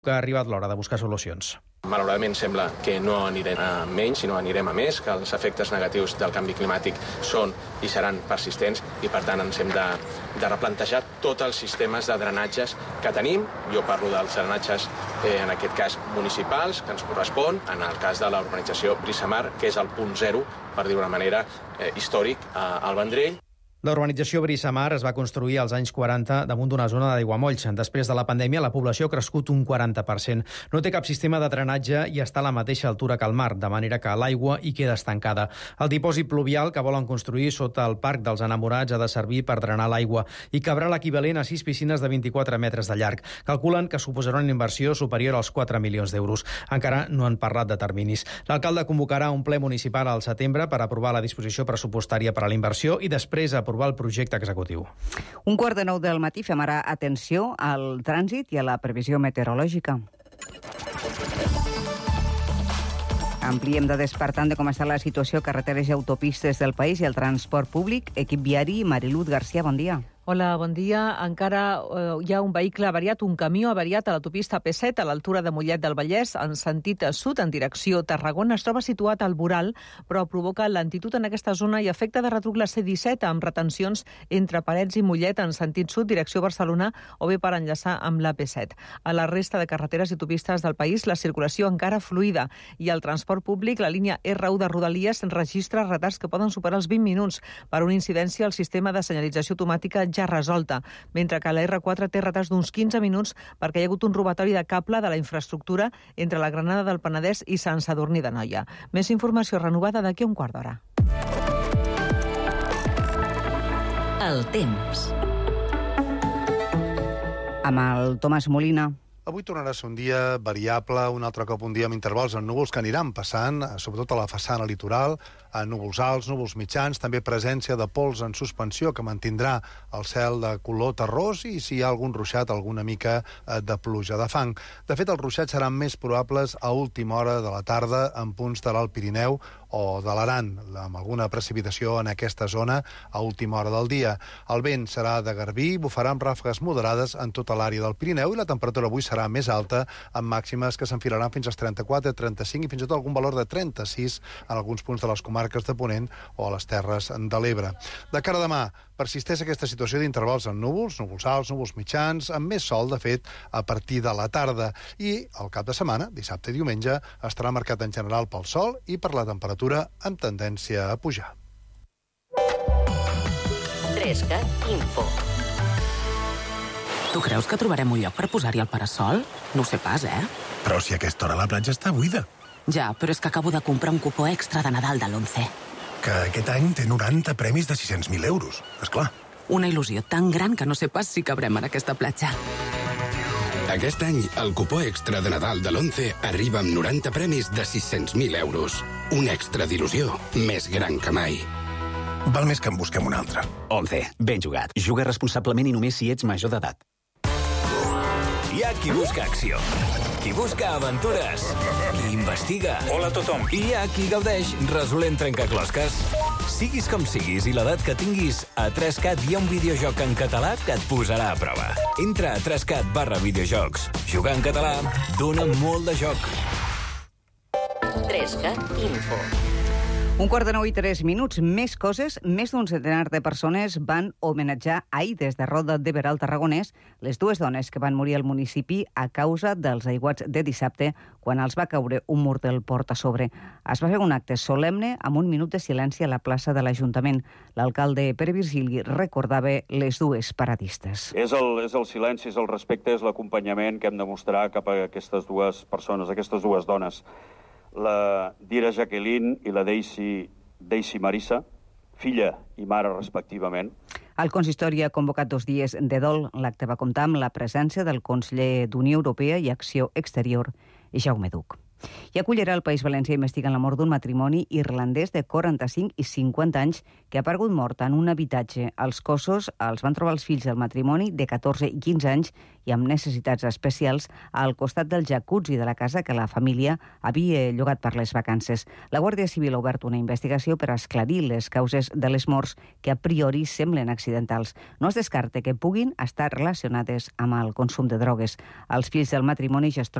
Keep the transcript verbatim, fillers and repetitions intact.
que ha arribat l'hora de buscar solucions. Malauradament sembla que no anirem a menys, sinó anirem a més, que els efectes negatius del canvi climàtic són i seran persistents i, per tant, ens hem de, de replantejar tots els sistemes de drenatges que tenim. Jo parlo dels drenatges, eh, en aquest cas, municipals, que ens correspon, en el cas de la urbanització Brissamar, que és el punt zero, per dir-ho d'una manera, eh, històric al Vendrell. La urbanització Brissamar es va construir als anys quaranta damunt d'una zona d'aiguamolls. Després de la pandèmia, la població ha crescut un quaranta per cent. No té cap sistema de drenatge i està a la mateixa altura que el mar, de manera que l'aigua hi queda estancada. El dipòsit pluvial que volen construir sota el Parc dels Enamorats ha de servir per drenar l'aigua i cabrà l'equivalent a sis piscines de vint-i-quatre metres de llarg. Calculen que suposarà una inversió superior als quatre milions d'euros. Encara no han parlat de terminis. L'alcalde convocarà un ple municipal al setembre per aprovar la disposició pressupostària per a la inversió i després aprovar el projecte executiu. Un quart de nou del matí fem ara atenció al trànsit i a la previsió meteorològica. Ampliem dades, per tant, de com està la situació a carreteres i autopistes del país i el transport públic. Equip viari, Mariluz García, bon dia. Hola, bon dia. Encara eh, hi ha un vehicle avariat, un camió avariat a l'autopista P set a l'altura de Mollet del Vallès, en sentit sud, en direcció Tarragona. Es troba situat al Boral, però provoca lentitud en aquesta zona i afecta de retruc la C disset, amb retencions entre Parets i Mollet en sentit sud, direcció Barcelona, o bé per enllaçar amb la P set. A la resta de carreteres i autopistes del país, la circulació encara fluida i el transport públic, la línia R u de Rodalies, registra retards que poden superar els vint minuts per una incidència al sistema de senyalització automàtica ja resolta, mentre que la R quatre té retards d'uns quinze minuts perquè hi ha hagut un robatori de cable de la infraestructura entre la Granada del Penedès i Sant Sadurní d'Anoia. Més informació renovada d'aquí a un quart d'hora. El temps. Amb el Tomàs Molina. Avui tornarà a ser un dia variable, un altre cop un dia amb intervals en núvols que aniran passant, sobretot a la façana litoral, a núvols alts, núvols mitjans, també presència de pols en suspensió que mantindrà el cel de color terrós i si hi ha algun ruixat, alguna mica de pluja, de fang. De fet, els ruixats seran més probables a última hora de la tarda en punts de l'Alt Pirineu o de l'Aran, amb alguna precipitació en aquesta zona a última hora del dia. El vent serà de garbí, bufarà amb ràfegues moderades en tota l'àrea del Pirineu i la temperatura avui serà més alta, amb màximes que s'enfilaran fins als trenta-quatre, trenta-cinc i fins i tot algun valor de trenta-sis en alguns punts de les comarques de Ponent o a les Terres de l'Ebre. De cara a demà, persisteix aquesta situació d'intervals en núvols, núvols alts, núvols mitjans, amb més sol, de fet, a partir de la tarda. I el cap de setmana, dissabte i diumenge, estarà marcat en general pel sol i per la temperatura amb tendència a pujar. Trescat Info. Tu creus que trobarem un lloc per posar-hi el parasol? No ho sé pas, eh? Però si a aquesta hora la platja està buida. Ja, però és que acabo de comprar un cupó extra de Nadal de l'Once. Que aquest any té noranta premis de sis-cents mil euros, esclar. Una il·lusió tan gran que no sé pas si cabrem en aquesta platja. Aquest any, el cupó extra de Nadal de l'Once arriba amb noranta premis de sis-cents mil euros. Un extra d'il·lusió més gran que mai. Val més que en busquem un altre. Once, ben jugat. Juga responsablement i només si ets major d'edat. Hi ha qui busca acció, qui busca aventures, qui investiga. Hola a tothom. I hi ha qui gaudeix resolent trencaclosques. Siguis com siguis i l'edat que tinguis, a tres cat hi ha un videojoc en català que et posarà a prova. Entra a tres cat barra videojocs. Jugar en català dona molt de joc. Trescat Info. Un quart de nou i tres minuts, més coses. Més d'un centenar de persones van homenatjar ahir des de Roda de Berà al Tarragonès les dues dones que van morir al municipi a causa dels aiguats de dissabte quan els va caure un mur del port a sobre. Es va fer un acte solemne amb un minut de silenci a la plaça de l'Ajuntament. L'alcalde Pere Virgili recordava les dues paradistes. És el, és el silenci, és el respecte, és l'acompanyament que hem de mostrar cap a aquestes dues persones, aquestes dues dones. La Dira Jacqueline i la Daisy, Daisy Marissa, filla i mare respectivament. El consistori ha convocat dos dies de dol. L'acte va comptar amb la presència del conseller d'Unió Europea i Acció Exterior, Jaume Duch. I a Cullera, el País Valencià, investiguen la mort d'un matrimoni irlandès de quaranta-cinc i cinquanta anys que ha aparegut mort en un habitatge. Els cossos els van trobar els fills del matrimoni de catorze i quinze anys i amb necessitats especials al costat del jacuzzi de la casa que la família havia llogat per les vacances. La Guàrdia Civil ha obert una investigació per esclarir les causes de les morts que a priori semblen accidentals. No es descarta que puguin estar relacionades amb el consum de drogues. Els fills del matrimoni ja es troben